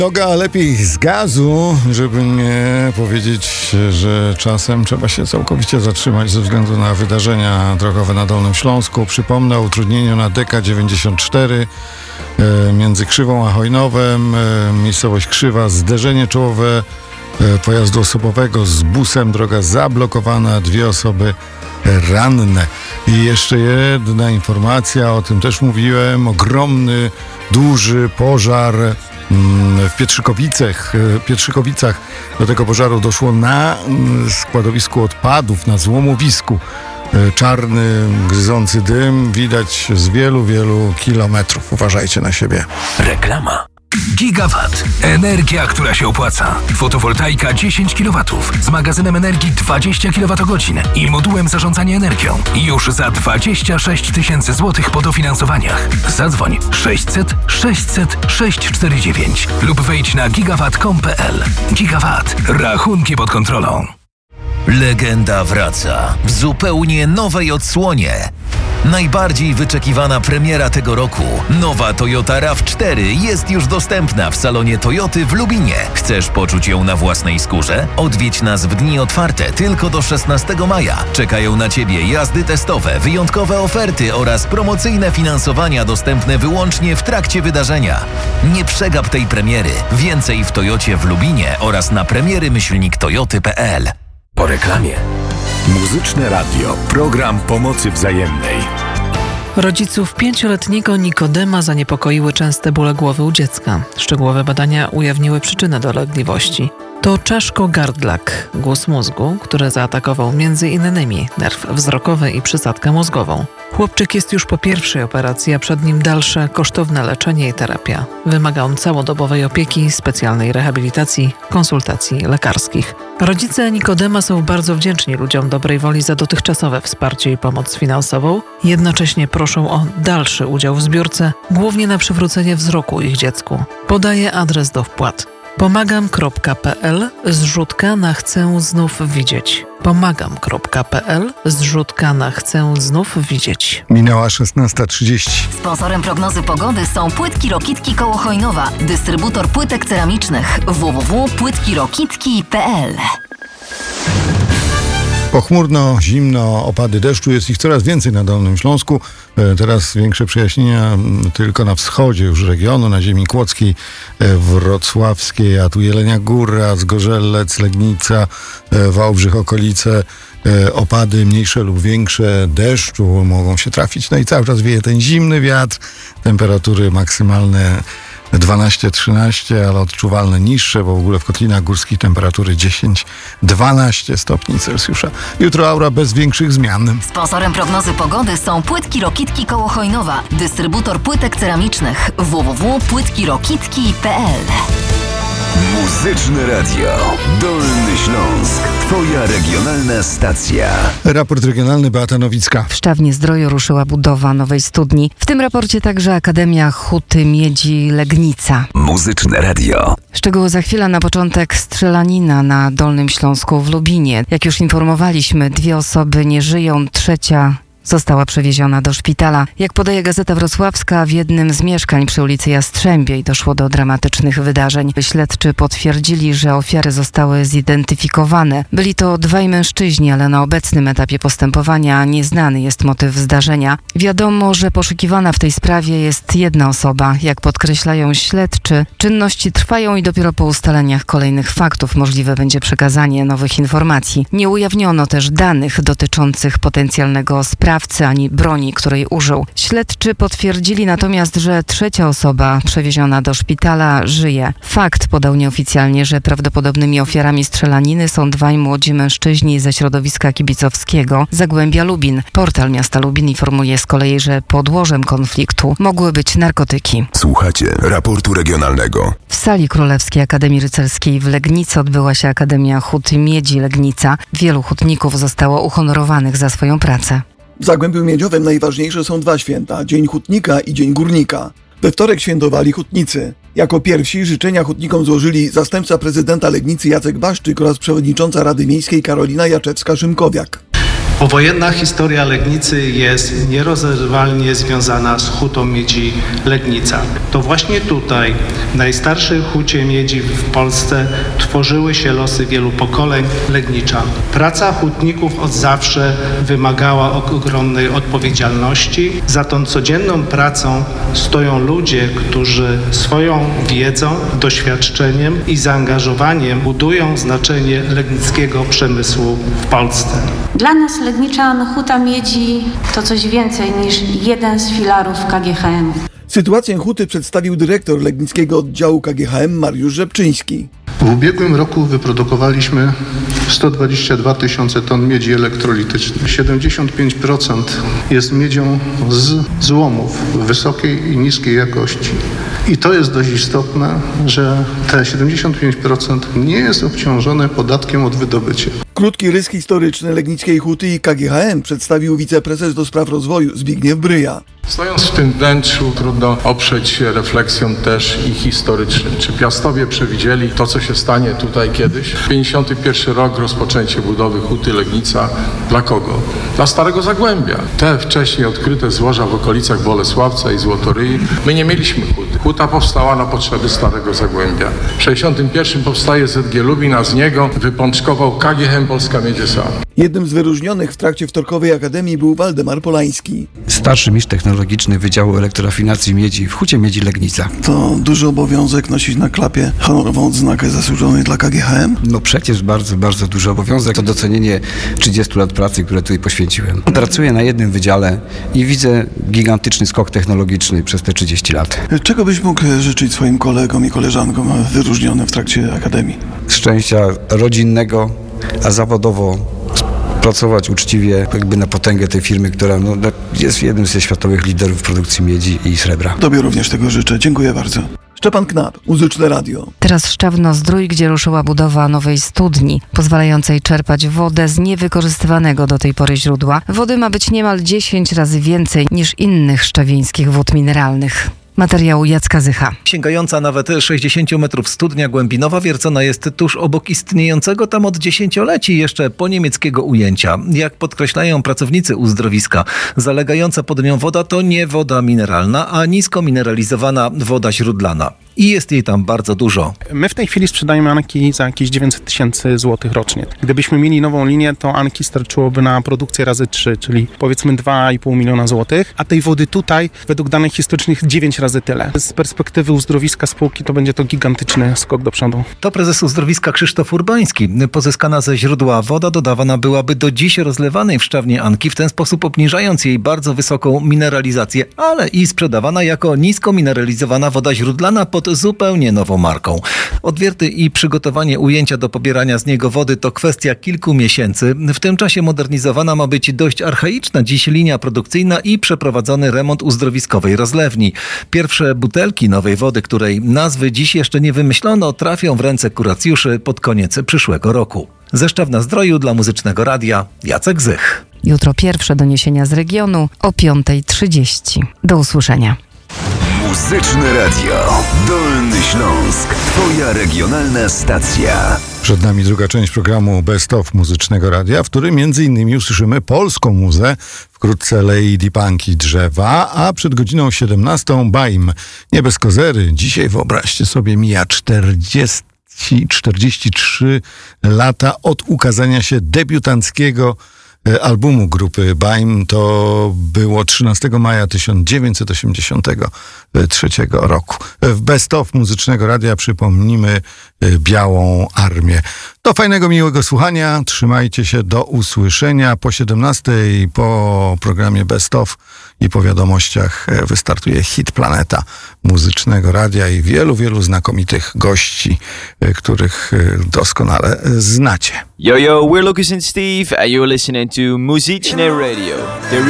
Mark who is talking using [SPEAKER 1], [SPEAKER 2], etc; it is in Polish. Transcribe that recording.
[SPEAKER 1] Droga lepiej z gazu, żeby nie powiedzieć, że czasem trzeba się całkowicie zatrzymać ze względu na wydarzenia drogowe na Dolnym Śląsku. Przypomnę o utrudnieniu na DK94 między Krzywą a Hojnowem, miejscowość Krzywa, zderzenie czołowe pojazdu osobowego z busem, droga zablokowana, 2 osoby ranne. I jeszcze jedna informacja, o tym też mówiłem, ogromny, duży pożar w Pietrzykowicach. Do tego pożaru doszło na składowisku odpadów, na złomowisku. Czarny, gryzący dym widać z wielu, wielu kilometrów. Uważajcie na siebie.
[SPEAKER 2] Reklama. Gigawatt. Energia, która się opłaca. Fotowoltaika 10 kW z magazynem energii 20 kWh i modułem zarządzania energią. Już za 26 000 złotych po dofinansowaniach. Zadzwoń 600 600 649 lub wejdź na gigawatt.com.pl. Gigawatt. Rachunki pod kontrolą.
[SPEAKER 3] Legenda wraca w zupełnie nowej odsłonie. Najbardziej wyczekiwana premiera tego roku, nowa Toyota RAV4 jest już dostępna w salonie Toyoty w Lubinie. Chcesz poczuć ją na własnej skórze? Odwiedź nas w dni otwarte tylko do 16 maja. Czekają na Ciebie jazdy testowe, wyjątkowe oferty oraz promocyjne finansowania dostępne wyłącznie w trakcie wydarzenia. Nie przegap tej premiery. Więcej w Toyocie w Lubinie oraz na premiery-toyoty.pl.
[SPEAKER 2] Po reklamie.
[SPEAKER 4] Muzyczne Radio. Program pomocy wzajemnej.
[SPEAKER 5] Rodziców 5-letniego Nikodema zaniepokoiły częste bóle głowy u dziecka. Szczegółowe badania ujawniły przyczynę dolegliwości. To czaszko-gardlak, guz mózgu, który zaatakował m.in. nerw wzrokowy i przysadkę mózgową. Chłopczyk jest już po pierwszej operacji, a przed nim dalsze, kosztowne leczenie i terapia. Wymaga on całodobowej opieki, specjalnej rehabilitacji, konsultacji lekarskich. Rodzice Nikodema są bardzo wdzięczni ludziom dobrej woli za dotychczasowe wsparcie i pomoc finansową. Jednocześnie proszą o dalszy udział w zbiórce, głównie na przywrócenie wzroku ich dziecku. Podaję adres do wpłat. Pomagam.pl / chcę znów widzieć. Pomagam.pl / chcę znów widzieć.
[SPEAKER 1] Minęła 16:30.
[SPEAKER 6] Sponsorem prognozy pogody są Płytki Rokitki koło Hojnowa. Dystrybutor płytek ceramicznych www.płytkirokitki.pl.
[SPEAKER 1] Pochmurno, zimno, opady deszczu, jest ich coraz więcej na Dolnym Śląsku. Teraz większe przejaśnienia tylko na wschodzie już regionu, na ziemi kłodzkiej, wrocławskiej, a tu Jelenia Góra, Zgorzelec, Legnica, Wałbrzych, okolice. Opady mniejsze lub większe deszczu mogą się trafić. No i cały czas wieje ten zimny wiatr, temperatury maksymalne 12-13, ale odczuwalne niższe, bo w ogóle w Kotlinach Górskich temperatury 10-12 stopni Celsjusza. Jutro aura bez większych zmian.
[SPEAKER 6] Sponsorem prognozy pogody są Płytki Rokitki koło Hojnowa. Dystrybutor płytek ceramicznych www.płytkirokitki.pl.
[SPEAKER 4] Muzyczne Radio. Dolny Śląsk. Twoja regionalna stacja.
[SPEAKER 1] Raport regionalny, Beata Nowicka.
[SPEAKER 7] W Szczawnie-Zdroju ruszyła budowa nowej studni. W tym raporcie także Akademia Huty Miedzi Legnica.
[SPEAKER 4] Muzyczne Radio.
[SPEAKER 7] Szczegóły za chwilę. Na początek strzelanina na Dolnym Śląsku w Lubinie. Jak już informowaliśmy, 2 osoby nie żyją, 3. została przewieziona do szpitala. Jak podaje Gazeta Wrocławska, w jednym z mieszkań przy ulicy Jastrzębiej doszło do dramatycznych wydarzeń. Śledczy potwierdzili, że ofiary zostały zidentyfikowane. Byli to 2 mężczyźni, ale na obecnym etapie postępowania nieznany jest motyw zdarzenia. Wiadomo, że poszukiwana w tej sprawie jest 1 osoba. Jak podkreślają śledczy, czynności trwają i dopiero po ustaleniach kolejnych faktów możliwe będzie przekazanie nowych informacji. Nie ujawniono też danych dotyczących potencjalnego sprawcy ani broni, której użył. Śledczy potwierdzili natomiast, że 3. osoba przewieziona do szpitala żyje. Fakt podał nieoficjalnie, że prawdopodobnymi ofiarami strzelaniny są 2 młodzi mężczyźni ze środowiska kibicowskiego Zagłębia Lubin. Portal miasta Lubin informuje z kolei, że podłożem konfliktu mogły być narkotyki.
[SPEAKER 4] Słuchacie raportu regionalnego.
[SPEAKER 7] W sali Królewskiej Akademii Rycerskiej w Legnicy odbyła się Akademia Huty Miedzi Legnica. Wielu hutników zostało uhonorowanych za swoją pracę.
[SPEAKER 8] W Zagłębiu Miedziowym najważniejsze są 2 święta, Dzień Hutnika i Dzień Górnika. We wtorek świętowali hutnicy. Jako pierwsi życzenia hutnikom złożyli zastępca prezydenta Legnicy Jacek Baszczyk oraz przewodnicząca Rady Miejskiej Karolina Jaczewska-Szymkowiak.
[SPEAKER 9] Powojenna historia Legnicy jest nierozerwalnie związana z hutą miedzi Legnica. To właśnie tutaj, w najstarszej hucie miedzi w Polsce, tworzyły się losy wielu pokoleń legniczan. Praca hutników od zawsze wymagała ogromnej odpowiedzialności. Za tą codzienną pracą stoją ludzie, którzy swoją wiedzą, doświadczeniem i zaangażowaniem budują znaczenie legnickiego przemysłu w Polsce.
[SPEAKER 10] Dla nas Legniczan huta miedzi to coś więcej niż jeden z filarów KGHM.
[SPEAKER 8] Sytuację huty przedstawił dyrektor legnickiego oddziału KGHM Mariusz Rzepczyński.
[SPEAKER 11] W ubiegłym roku wyprodukowaliśmy 122 tysiące ton miedzi elektrolitycznej. 75% jest miedzią z złomów wysokiej i niskiej jakości. I to jest dość istotne, że te 75% nie jest obciążone podatkiem od wydobycia.
[SPEAKER 8] Krótki rys historyczny legnickiej huty i KGHM przedstawił wiceprezes do spraw rozwoju Zbigniew Bryja.
[SPEAKER 12] Stojąc w tym wnętrzu, trudno oprzeć się refleksją też i historycznym. Czy Piastowie przewidzieli to, co się stanie tutaj kiedyś? 51 rok, rozpoczęcie budowy huty Legnica. Dla kogo? Dla Starego Zagłębia. Te wcześniej odkryte złoża w okolicach Bolesławca i Złotoryi. My nie mieliśmy huty. Huta powstała na potrzeby Starego Zagłębia. W 61 powstaje ZG Lubin, a z niego wypączkował KGHM Polska Miedź S.A.
[SPEAKER 8] Jednym z wyróżnionych w trakcie wtorkowej akademii był Waldemar Polański.
[SPEAKER 13] Starszy mistrz technologiczny Wydziału Elektrorafinacji Miedzi w hucie miedzi Legnica.
[SPEAKER 8] To duży obowiązek nosić na klapie honorową odznakę zasłużonej dla KGHM?
[SPEAKER 13] No przecież bardzo, bardzo duży obowiązek. To docenienie 30 lat pracy, które tutaj poświęciłem. Pracuję na jednym wydziale i widzę gigantyczny skok technologiczny przez te 30 lat.
[SPEAKER 8] Czego byś mógł życzyć swoim kolegom i koleżankom wyróżnionym w trakcie akademii?
[SPEAKER 13] Szczęścia rodzinnego, a zawodowo pracować uczciwie, jakby na potęgę tej firmy, która jest jednym ze światowych liderów w produkcji miedzi i srebra.
[SPEAKER 8] Tobie również tego życzę. Dziękuję bardzo. Szczepan Knap, Muzyczne Radio.
[SPEAKER 7] Teraz Szczawno-Zdrój, gdzie ruszyła budowa nowej studni, pozwalającej czerpać wodę z niewykorzystywanego do tej pory źródła. Wody ma być niemal 10 razy więcej niż innych szczawieńskich wód mineralnych. Materiał Jacka Zycha.
[SPEAKER 14] Sięgająca nawet 60 metrów studnia głębinowa wiercona jest tuż obok istniejącego tam od dziesięcioleci jeszcze poniemieckiego ujęcia. Jak podkreślają pracownicy uzdrowiska, zalegająca pod nią woda to nie woda mineralna, a nisko mineralizowana woda źródlana. I jest jej tam bardzo dużo.
[SPEAKER 15] My w tej chwili sprzedajemy Anki za jakieś 900 tysięcy złotych rocznie. Gdybyśmy mieli nową linię, to Anki starczyłoby na produkcję razy 3, czyli powiedzmy 2,5 miliona złotych, a tej wody tutaj według danych historycznych 9 razy tyle. Z perspektywy uzdrowiska spółki to będzie to gigantyczny skok do przodu.
[SPEAKER 14] To prezes uzdrowiska Krzysztof Urbański. Pozyskana ze źródła woda dodawana byłaby do dziś rozlewanej w Szczawnie Anki, w ten sposób obniżając jej bardzo wysoką mineralizację, ale i sprzedawana jako nisko mineralizowana woda źródlana pod zupełnie nową marką. Odwierty i przygotowanie ujęcia do pobierania z niego wody to kwestia kilku miesięcy. W tym czasie modernizowana ma być dość archaiczna dziś linia produkcyjna i przeprowadzony remont uzdrowiskowej rozlewni. Pierwsze butelki nowej wody, której nazwy dziś jeszcze nie wymyślono, trafią w ręce kuracjuszy pod koniec przyszłego roku. Ze Szczawna-Zdroju dla Muzycznego Radia Jacek Zych.
[SPEAKER 7] Jutro pierwsze doniesienia z regionu o 5:30. Do usłyszenia.
[SPEAKER 4] Muzyczne Radio. Dolny Śląsk. Twoja regionalna stacja.
[SPEAKER 1] Przed nami druga część programu Best of Muzycznego Radia, w którym m.in. usłyszymy polską muzę, wkrótce Lady Punk i Drzewa, a przed godziną 17 Baim. Nie bez kozery. Dzisiaj wyobraźcie sobie mija 43 lata od ukazania się debiutanckiego albumu grupy Baim. To było 13 maja 1983 roku. W Best of Muzycznego Radia przypomnimy Białą Armię. Do fajnego, miłego słuchania. Trzymajcie się, do usłyszenia. Po 17 po programie Best of i po wiadomościach wystartuje Hit Planeta Muzycznego Radia i wielu znakomitych gości, których doskonale znacie.
[SPEAKER 16] Yo, we're Lucas and Steve, and you're listening to Muzyczne Radio.